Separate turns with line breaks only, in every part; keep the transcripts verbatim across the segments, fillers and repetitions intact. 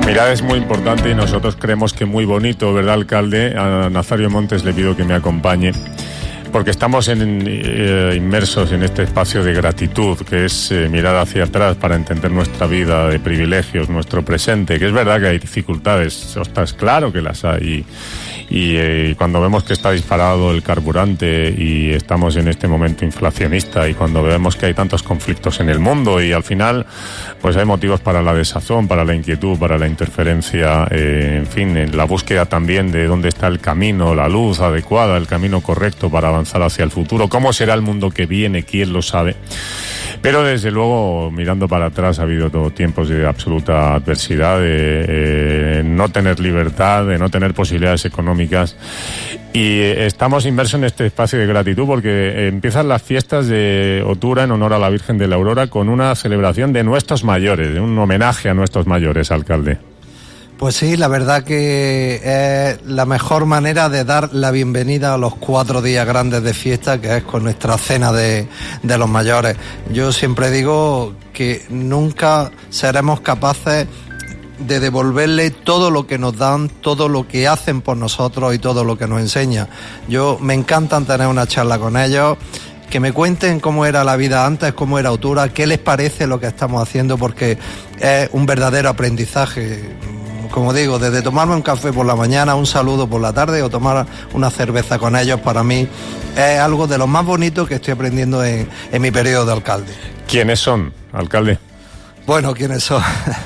Mirada es muy importante y nosotros creemos que muy bonito, ¿verdad, alcalde? A Nazario Montes le pido que me acompañe, porque estamos en, eh, inmersos en este espacio de gratitud, que es eh, mirar hacia atrás para entender nuestra vida de privilegios, nuestro presente, que es verdad que hay dificultades, ostras, claro que las hay, y, y eh, cuando vemos que está disparado el carburante y estamos en este momento inflacionista, y cuando vemos que hay tantos conflictos en el mundo y al final pues hay motivos para la desazón, para la inquietud, para la interferencia, eh, en fin, en la búsqueda también de dónde está el camino, la luz adecuada, el camino correcto para avanzar hacia el futuro. ¿Cómo será el mundo que viene? ¿Quién lo sabe? Pero desde luego, mirando para atrás, ha habido todo tiempos de absoluta adversidad, de eh, no tener libertad, de no tener posibilidades económicas, y eh, estamos inmersos en este espacio de gratitud porque eh, empiezan las fiestas de Otura en honor a la Virgen de la Aurora con una celebración de nuestros mayores, de un homenaje a nuestros mayores, alcalde.
Pues sí, la verdad que es la mejor manera de dar la bienvenida a los cuatro días grandes de fiesta, que es con nuestra cena de, de los mayores. Yo siempre digo que nunca seremos capaces de devolverle todo lo que nos dan, todo lo que hacen por nosotros y todo lo que nos enseñan. Yo me encantan tener una charla con ellos, que me cuenten cómo era la vida antes, cómo era Otura, qué les parece lo que estamos haciendo, porque es un verdadero aprendizaje. Como digo, desde tomarme un café por la mañana, un saludo por la tarde o tomar una cerveza con ellos, para mí es algo de lo más bonito que estoy aprendiendo en, en mi periodo de alcalde.
¿Quiénes son, alcalde?
Bueno, ¿quiénes son?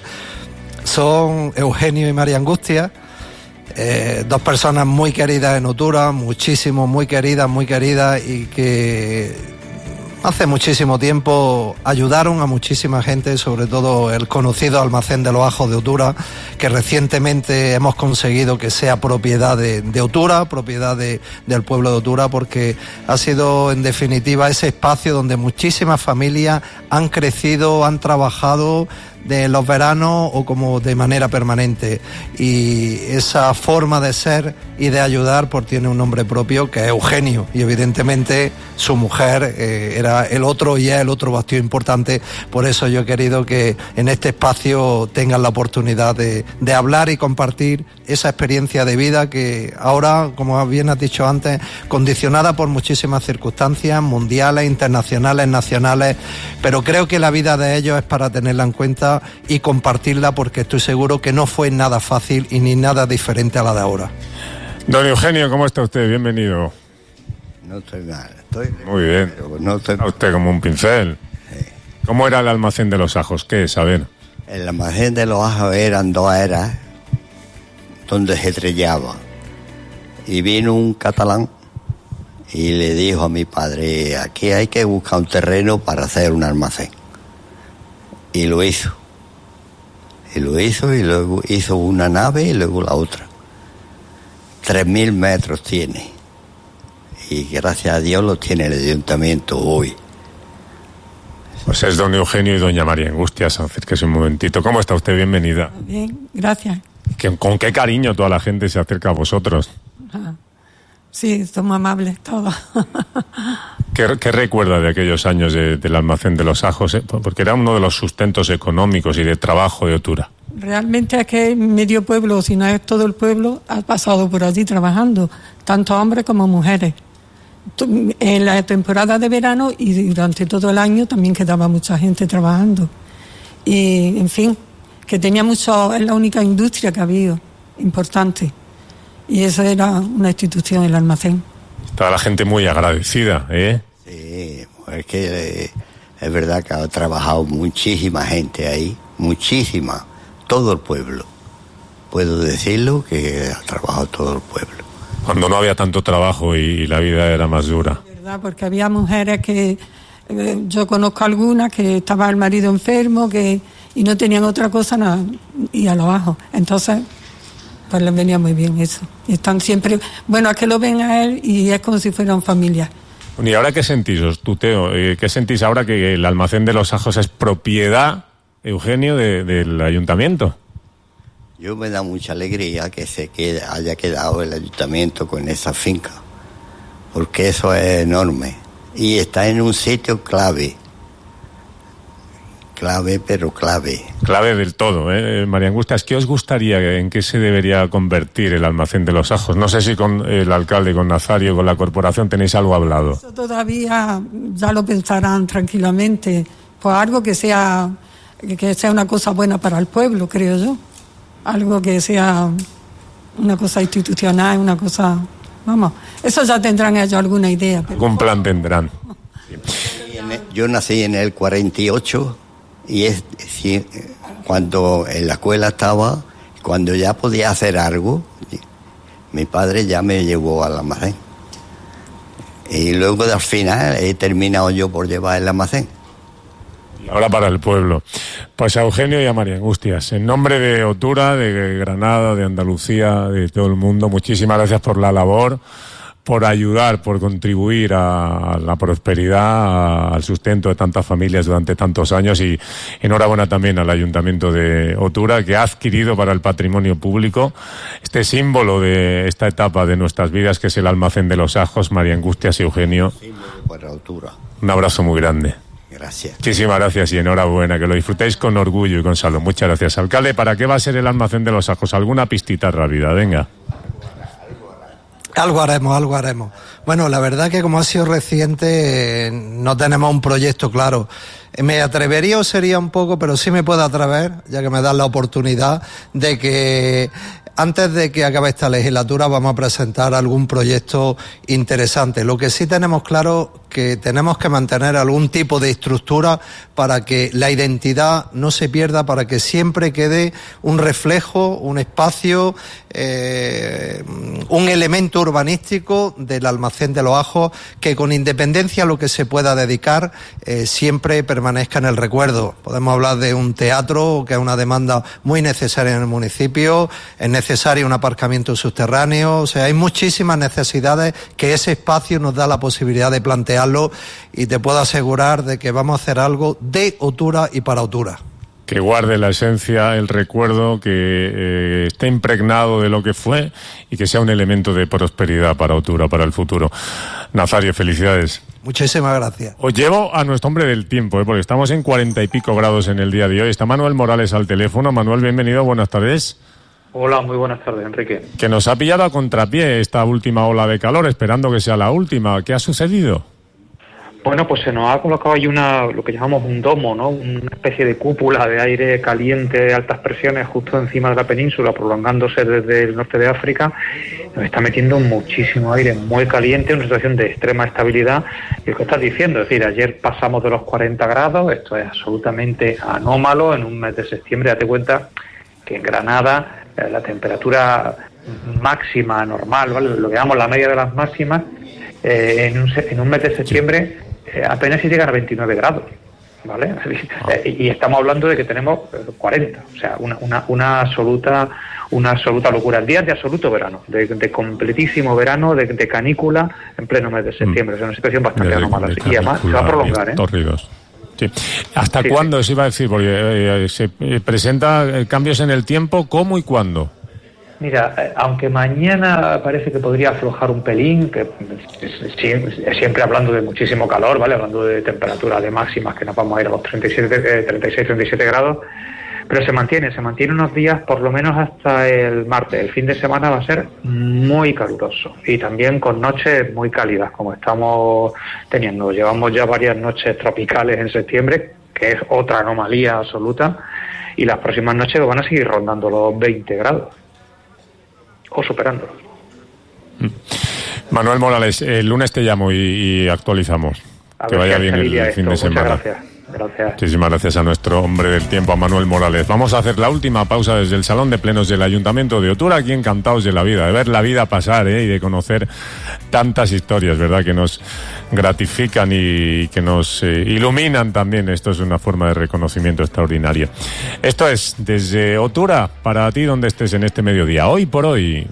Son Eugenio y María Angustia, eh, dos personas muy queridas en Otura, muchísimo, muy queridas, muy queridas, y que hace muchísimo tiempo ayudaron a muchísima gente, sobre todo el conocido almacén de los ajos de Otura, que recientemente hemos conseguido que sea propiedad de, de Otura, propiedad de, del pueblo de Otura, porque ha sido en definitiva ese espacio donde muchísimas familias han crecido, han trabajado de los veranos o como de manera permanente, y esa forma de ser y de ayudar pues tiene un nombre propio, que es Eugenio, y evidentemente su mujer eh, era el otro y es el otro bastión importante. Por eso yo he querido que en este espacio tengan la oportunidad de, de hablar y compartir esa experiencia de vida que ahora, como bien has dicho antes, condicionada por muchísimas circunstancias mundiales, internacionales, nacionales, pero creo que la vida de ellos es para tenerla en cuenta y compartirla, porque estoy seguro que no fue nada fácil y ni nada diferente a la de ahora.
Don Eugenio, ¿cómo está usted? Bienvenido.
No estoy mal, estoy...
Muy bien.
No estoy...
A usted como un pincel.
Sí.
¿Cómo era el almacén de los ajos? ¿Qué es? A ver.
El almacén de los ajos eran dos eras donde se trillaba. Y vino un catalán y le dijo a mi padre, aquí hay que buscar un terreno para hacer un almacén. Y lo hizo. Y lo hizo y luego hizo una nave y luego la otra. Tres mil metros tiene. Y gracias a Dios lo tiene el ayuntamiento hoy.
Pues es don Eugenio y doña María Angustias, acérquese un momentito. ¿Cómo está usted? Bienvenida.
Bien, gracias.
¿Con qué cariño toda la gente se acerca a vosotros?
Ah, sí, somos amables todos.
¿Qué, ¿Qué recuerda de aquellos años de, del almacén de los ajos? Eh? Porque era uno de los sustentos económicos y de trabajo de Otura.
Realmente es que medio pueblo, si no es todo el pueblo, ha pasado por allí trabajando, tanto hombres como mujeres. En la temporada de verano y durante todo el año también quedaba mucha gente trabajando. Y, en fin, que tenía mucho, es la única industria que había, importante. Y esa era una institución, el almacén.
Estaba la gente muy agradecida, ¿eh?
Sí, es que eh, es verdad que ha trabajado muchísima gente ahí, muchísima, todo el pueblo. Puedo decirlo que ha trabajado todo el pueblo.
Cuando no había tanto trabajo y, y la vida era más dura.
Es verdad, porque había mujeres que, eh, yo conozco algunas que estaba el marido enfermo que y no tenían otra cosa nada, y a los ajos. Entonces, pues les venía muy bien eso. Y están siempre, bueno, es que lo ven a él y es como si fueran familia.
¿Y ahora qué sentís, os tuteo? ¿Qué sentís ahora que el almacén de los ajos es propiedad, Eugenio, de, del ayuntamiento?
Yo me da mucha alegría que se quede, haya quedado el ayuntamiento con esa finca, porque eso es enorme y está en un sitio clave, clave, pero clave.
Clave del todo, ¿eh? María Angustias, ¿qué os gustaría, en qué se debería convertir el almacén de los Ajos? No sé si con el alcalde, con Nazario, con la corporación tenéis algo hablado.
Eso todavía ya lo pensarán tranquilamente, pues algo que sea, que sea una cosa buena para el pueblo, creo yo. Algo que sea una cosa institucional, una cosa... Vamos, eso ya tendrán ellos alguna idea. Pero...
Algún plan tendrán.
Yo nací en el cuarenta y ocho y es, sí, cuando en la escuela estaba, cuando ya podía hacer algo, mi padre ya me llevó al almacén. Y luego al final he terminado yo por llevar el almacén.
Y ahora para el pueblo. Pues a Eugenio y a María Angustias, en nombre de Otura, de Granada, de Andalucía, de todo el mundo, muchísimas gracias por la labor, por ayudar, por contribuir a la prosperidad, a, al sustento de tantas familias durante tantos años, y enhorabuena también al Ayuntamiento de Otura, que ha adquirido para el patrimonio público este símbolo de esta etapa de nuestras vidas, que es el almacén de los Ajos. María Angustias y Eugenio,
Símbolo para Otura.
Un abrazo muy grande.
Gracias.
Muchísimas gracias y enhorabuena, que lo disfrutéis con orgullo y con salud. Muchas gracias. Alcalde, ¿para qué va a ser el almacén de los Ajos? ¿Alguna pistita rápida? Venga.
Algo haremos, algo haremos. Bueno, la verdad que como ha sido reciente, eh, no tenemos un proyecto claro. Eh, me atrevería o sería un poco, pero sí me puedo atrever, ya que me dan la oportunidad, de que antes de que acabe esta legislatura vamos a presentar algún proyecto interesante. Lo que sí tenemos claro que tenemos que mantener algún tipo de estructura para que la identidad no se pierda, para que siempre quede un reflejo, un espacio, eh, un elemento urbanístico del almacén de los Ajos, que con independencia a lo que se pueda dedicar, eh, siempre permanezca en el recuerdo. Podemos hablar de un teatro, que es una demanda muy necesaria en el municipio, es necesario un aparcamiento subterráneo, o sea, hay muchísimas necesidades que ese espacio nos da la posibilidad de plantear, y te puedo asegurar de que vamos a hacer algo de Otura y para Otura.
Que guarde la esencia, el recuerdo, que eh, esté impregnado de lo que fue y que sea un elemento de prosperidad para Otura, para el futuro. Nazario, felicidades.
Muchísimas gracias.
Os llevo a nuestro hombre del tiempo, ¿eh? Porque estamos en cuarenta y pico grados en el día de hoy. Está Manuel Morales al teléfono. Manuel, bienvenido, buenas tardes.
Hola, muy buenas tardes, Enrique.
Que nos ha pillado a contrapié esta última ola de calor, esperando que sea la última. ¿Qué ha sucedido?
Bueno, pues se nos ha colocado ahí una, lo que llamamos un domo, ¿no? Una especie de cúpula de aire caliente de altas presiones justo encima de la península, prolongándose desde el norte de África. Nos está metiendo muchísimo aire muy caliente, una situación de extrema estabilidad. Y lo que estás diciendo, es decir, ayer pasamos de los cuarenta grados, esto es absolutamente anómalo en un mes de septiembre. Date cuenta que en Granada eh, la temperatura máxima normal, ¿vale? Lo que llamamos la media de las máximas, eh, en, un, en un mes de septiembre eh, apenas si llegan a veintinueve grados, ¿vale? Eh, y estamos hablando de que tenemos cuarenta, o sea, una, una, una absoluta una absoluta locura. Días de absoluto verano, de, de completísimo verano, de, de canícula en pleno mes de septiembre. O sea, una situación bastante anómala. Y además se va a prolongar, ¿eh?
Torridos. Sí. ¿Hasta
sí,
cuándo
sí.
se iba a decir? Porque eh, se eh, presenta cambios en el tiempo, ¿cómo y cuándo?
Mira, eh, aunque mañana parece que podría aflojar un pelín, que es, siempre hablando de muchísimo calor, ¿vale? Hablando de temperatura de máximas que nos vamos a ir a los treinta y siete, treinta y seis, treinta y siete grados, pero se mantiene, se mantiene unos días por lo menos hasta el martes. El fin de semana va a ser muy caluroso y también con noches muy cálidas, como estamos teniendo. Llevamos ya varias noches tropicales en septiembre, que es otra anomalía absoluta, y las próximas noches van a seguir rondando los veinte grados. O superándolo.
Manuel Morales, el lunes te llamo y, y actualizamos.
A
que
ver
vaya
si
bien el, el fin de
Muchas
semana.
Gracias. Gracias.
Muchísimas gracias a nuestro hombre del tiempo, a Manuel Morales. Vamos a hacer la última pausa desde el Salón de Plenos del Ayuntamiento de Otura, aquí encantados de la vida, de ver la vida pasar, ¿eh? Y de conocer tantas historias, ¿verdad?, que nos gratifican y que nos eh, iluminan también. Esto es una forma de reconocimiento extraordinario. Esto es desde Otura, para ti donde estés en este mediodía, hoy por hoy.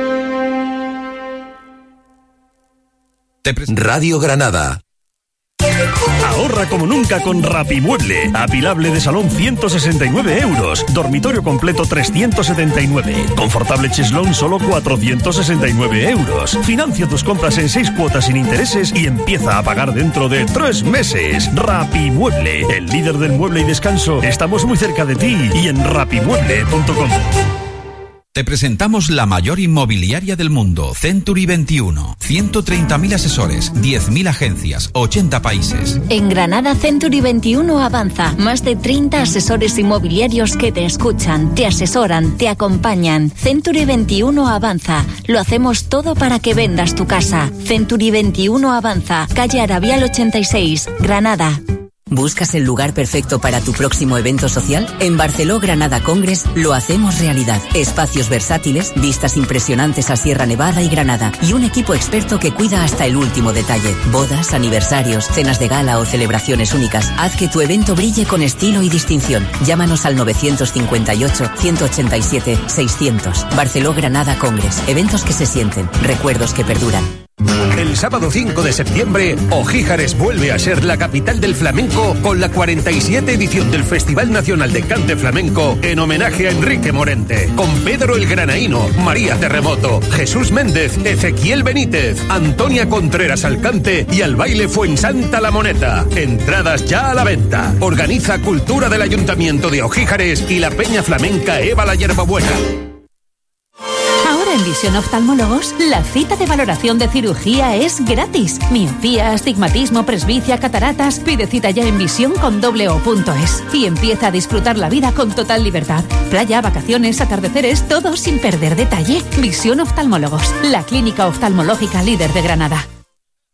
Radio Granada. Ahorra como nunca con Rapimueble. Apilable de salón ciento sesenta y nueve euros. Dormitorio completo trescientos setenta y nueve. Confortable cheslón solo cuatrocientos sesenta y nueve euros. Financia tus compras en seis cuotas sin intereses y empieza a pagar dentro de tres meses. Rapimueble, el líder del mueble y descanso. Estamos muy cerca de ti y en rapimueble punto com.
Te presentamos la mayor inmobiliaria del mundo, Century veintiuno. ciento treinta mil asesores, diez mil agencias, ochenta países.
En Granada, Century veintiuno avanza. Más de treinta asesores inmobiliarios que te escuchan, te asesoran, te acompañan. Century veintiuno avanza. Lo hacemos todo para que vendas tu casa. Century veintiuno avanza. Calle Arabial ochenta y seis, Granada.
¿Buscas el lugar perfecto para tu próximo evento social? En Barceló Granada Congress lo hacemos realidad. Espacios versátiles, vistas impresionantes a Sierra Nevada y Granada y un equipo experto que cuida hasta el último detalle. Bodas, aniversarios, cenas de gala o celebraciones únicas. Haz que tu evento brille con estilo y distinción. Llámanos al novecientos cincuenta y ocho, ciento ochenta y siete, seiscientos. Barceló Granada Congress. Eventos que se sienten, recuerdos que perduran.
El sábado cinco de septiembre, Ojíjares vuelve a ser la capital del flamenco con la cuarenta y siete edición del Festival Nacional de Cante Flamenco en homenaje a Enrique Morente, con Pedro el Granaíno, María Terremoto, Jesús Méndez, Ezequiel Benítez, Antonia Contreras al cante y al baile Fuensanta La Moneta. Entradas ya a la venta. Organiza Cultura del Ayuntamiento de Ojíjares y la Peña Flamenca Eva la Hierbabuena.
En Visión Oftalmólogos, la cita de valoración de cirugía es gratis. Miopía, astigmatismo, presbicia, cataratas. Pide cita ya en visión con doble o punto es y empieza a disfrutar la vida con total libertad. Playa, vacaciones, atardeceres, todo sin perder detalle. Visión Oftalmólogos, la clínica oftalmológica líder de Granada.